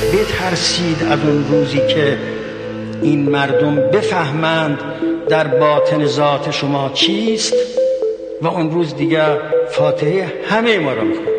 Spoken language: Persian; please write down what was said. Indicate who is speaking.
Speaker 1: بترسید از اون روزی که این مردم بفهمند در باطن ذات شما چیست و اون روز دیگر فاتحه همه ما را می‌خوند.